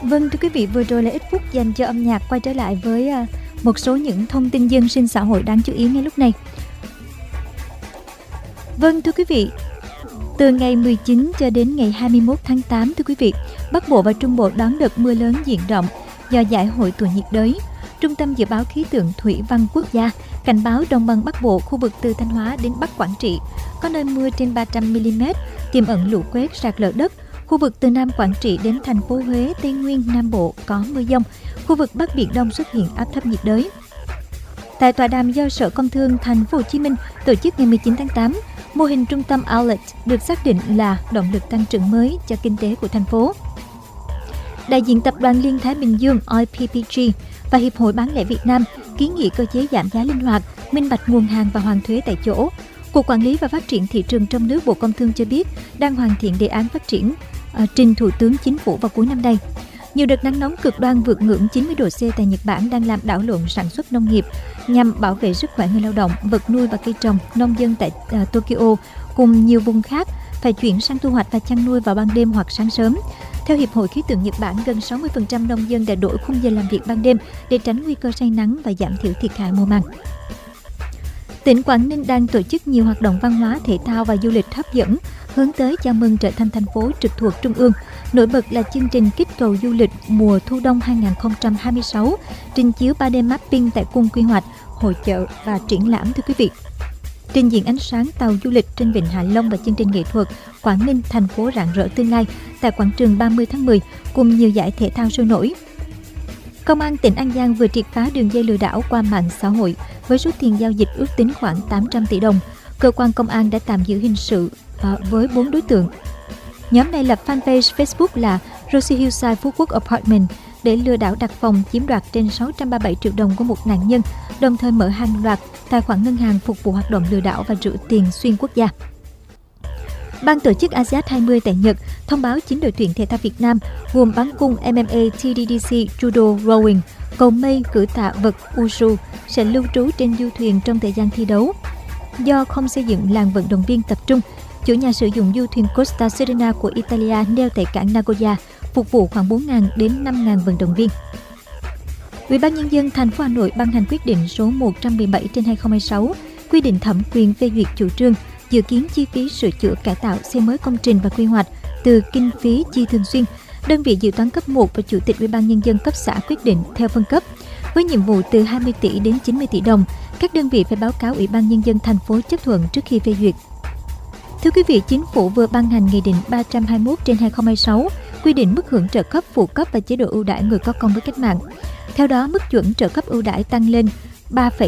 Vâng, thưa quý vị, vừa rồi là ít phút dành cho âm nhạc. Quay trở lại với một số những thông tin dân sinh xã hội đáng chú ý ngay lúc này. Vâng, thưa quý vị, từ ngày 19 cho đến ngày 21 tháng 8, thưa quý vị, Bắc Bộ và Trung Bộ đón đợt mưa lớn diện rộng do giải hội tụ nhiệt đới. Trung tâm Dự báo Khí tượng Thủy văn Quốc gia cảnh báo đồng bằng Bắc Bộ, khu vực từ Thanh Hóa đến Bắc Quảng Trị có nơi mưa trên 300 mm, tiềm ẩn lũ quét, sạt lở đất. Khu vực từ Nam Quảng Trị đến thành phố Huế, Tây Nguyên, Nam Bộ có mưa dông. Khu vực Bắc Biển Đông xuất hiện áp thấp nhiệt đới. Tại tọa đàm do Sở Công Thương Thành phố Hồ Chí Minh tổ chức ngày 19 tháng 8, mô hình trung tâm outlet được xác định là động lực tăng trưởng mới cho kinh tế của thành phố. Đại diện Tập đoàn Liên Thái Bình Dương IPPG và Hiệp hội Bán lẻ Việt Nam kiến nghị cơ chế giảm giá linh hoạt, minh bạch nguồn hàng và hoàn thuế tại chỗ. Cục Quản lý và Phát triển Thị trường trong nước Bộ Công Thương cho biết đang hoàn thiện đề án phát triển trình Thủ tướng Chính phủ vào cuối năm nay. Nhiều đợt nắng nóng cực đoan vượt ngưỡng 90 độ C tại Nhật Bản đang làm đảo lộn sản xuất nông nghiệp. Nhằm bảo vệ sức khỏe người lao động, vật nuôi và cây trồng, nông dân tại Tokyo cùng nhiều vùng khác phải chuyển sang thu hoạch và chăn nuôi vào ban đêm hoặc sáng sớm. Theo Hiệp hội Khí tượng Nhật Bản, gần 60% nông dân đã đổi khung giờ làm việc ban đêm để tránh nguy cơ say nắng và giảm thiểu thiệt hại mùa màng. Tỉnh Quảng Ninh đang tổ chức nhiều hoạt động văn hóa, thể thao và du lịch hấp dẫn, hướng tới chào mừng trở thành thành phố trực thuộc Trung ương. Nổi bật là chương trình kích cầu du lịch mùa thu đông 2026, trình chiếu 3D mapping tại cung quy hoạch, hội chợ và triển lãm, thưa quý vị. Trình diễn ánh sáng tàu du lịch trên vịnh Hạ Long và chương trình nghệ thuật Quảng Ninh thành phố rạng rỡ tương lai tại quảng trường 30 tháng 10 cùng nhiều giải thể thao sôi nổi. Công an tỉnh An Giang vừa triệt phá đường dây lừa đảo qua mạng xã hội với số tiền giao dịch ước tính khoảng 800 tỷ đồng. Cơ quan công an đã tạm giữ hình sự với 4 đối tượng. Nhóm này lập fanpage Facebook là Rosie Hillside Phú Quốc Apartment để lừa đảo đặt phòng, chiếm đoạt trên 637 triệu đồng của một nạn nhân, đồng thời mở hàng loạt tài khoản ngân hàng phục vụ hoạt động lừa đảo và rửa tiền xuyên quốc gia. Ban tổ chức ASEAN 20 tại Nhật thông báo 9 đội tuyển thể thao Việt Nam gồm bắn cung, MMA, TDDC, judo, rowing, cầu mây, cử tạ, vật, wushu sẽ lưu trú trên du thuyền trong thời gian thi đấu. Do không xây dựng làng vận động viên tập trung, chủ nhà sử dụng du thuyền Costa Serena của Italia neo tại cảng Nagoya, phục vụ khoảng 4.000 đến 5.000 vận động viên. Ủy ban Nhân dân thành phố Hà Nội ban hành quyết định số 117/2026 quy định thẩm quyền phê duyệt chủ trương dự kiến chi phí sửa chữa cải tạo xây mới công trình và quy hoạch từ kinh phí chi thường xuyên. Đơn vị dự toán cấp 1 và Chủ tịch Ủy ban Nhân dân cấp xã quyết định theo phân cấp. Với nhiệm vụ từ 20 tỷ đến 90 tỷ đồng, các đơn vị phải báo cáo Ủy ban Nhân dân thành phố chấp thuận trước khi phê duyệt. Thưa quý vị, Chính phủ vừa ban hành Nghị định 321/2026 quy định mức hưởng trợ cấp, phụ cấp và chế độ ưu đãi người có công với cách mạng. Theo đó, mức chuẩn trợ cấp ưu đãi tăng lên